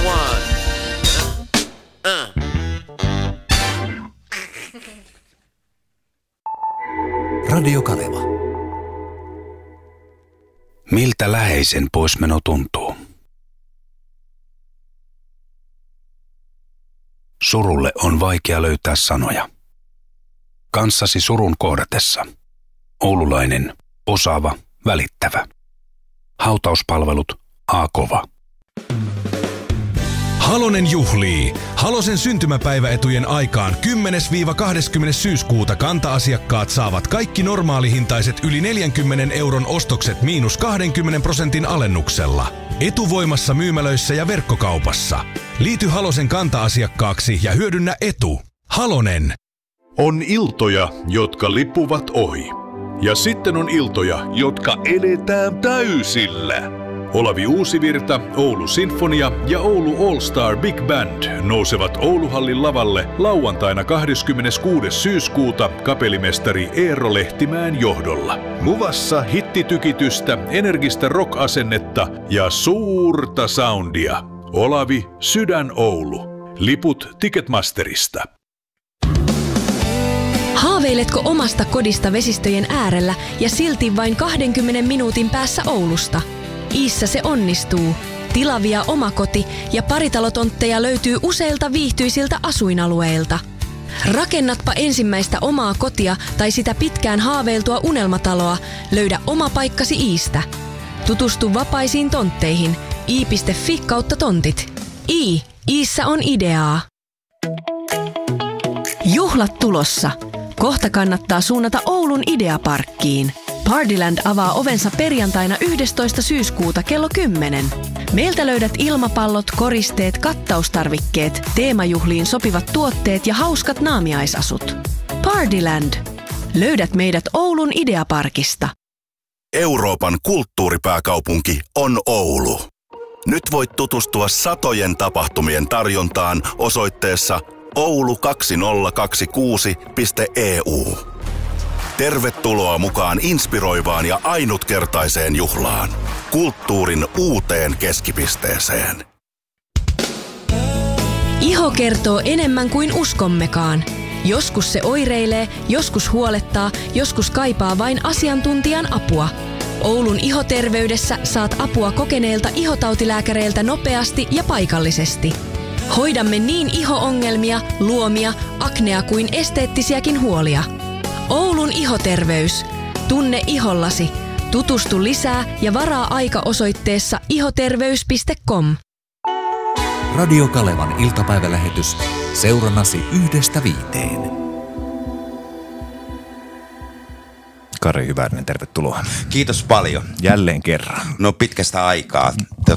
one. Radio Kaleva. Miltä läheisen poismeno tuntuu? Surulle on vaikea löytää sanoja. Kanssasi surun kohdatessa. Oululainen, osaava, välittävä. Hautauspalvelut A-kova. Halonen juhlii. Halosen syntymäpäiväetujen aikaan 10-20. syyskuuta kanta-asiakkaat saavat kaikki normaalihintaiset yli 40 euron ostokset miinus 20% alennuksella. Etuvoimassa myymälöissä ja verkkokaupassa. Liity Halosen kanta-asiakkaaksi ja hyödynnä etu. Halonen. On iltoja, jotka lippuvat ohi. Ja sitten on iltoja, jotka eletään täysillä. Olavi Uusivirta, Oulu Sinfonia ja Oulu All Star Big Band nousevat Ouluhallin lavalle lauantaina 26. syyskuuta kapellimestari Eero Lehtimäen johdolla. Luvassa hittitykitystä, energistä rock-asennetta ja suurta soundia. Olavi, Sydän Oulu. Liput Ticketmasterista. Haaveiletko omasta kodista vesistöjen äärellä ja silti vain 20 minuutin päässä Oulusta? Iissä se onnistuu. Tilavia omakoti- ja paritalotontteja löytyy useilta viihtyisiltä asuinalueilta. Rakennatpa ensimmäistä omaa kotia tai sitä pitkään haaveiltua unelmataloa, löydä oma paikkasi Iistä. Tutustu vapaisiin tontteihin. i.fi/tontit. Iissä on ideaa. Juhlat tulossa. Kohta kannattaa suunnata Oulun Ideaparkkiin. Partyland avaa ovensa perjantaina 11. syyskuuta kello 10. Meiltä löydät ilmapallot, koristeet, kattaustarvikkeet, teemajuhliin sopivat tuotteet ja hauskat naamiaisasut. Partyland. Löydät meidät Oulun Ideaparkista. Euroopan kulttuuripääkaupunki on Oulu. Nyt voit tutustua satojen tapahtumien tarjontaan osoitteessa oulu2026.eu. Tervetuloa mukaan inspiroivaan ja ainutkertaiseen juhlaan. Kulttuurin uuteen keskipisteeseen. Iho kertoo enemmän kuin uskommekaan. Joskus se oireilee, joskus huolettaa, joskus kaipaa vain asiantuntijan apua. Oulun ihoterveydessä saat apua kokeneilta ihotautilääkäreiltä nopeasti ja paikallisesti. Hoidamme niin iho-ongelmia, luomia, aknea kuin esteettisiäkin huolia. Oulun ihoterveys. Tunne ihollasi. Tutustu lisää ja varaa aika osoitteessa ihoterveys.com. Radio Kalevan iltapäivälähetys. Seurannasi 1-5. Kari Hyvärinen, tervetuloa. Kiitos paljon. Jälleen kerran. No pitkästä aikaa.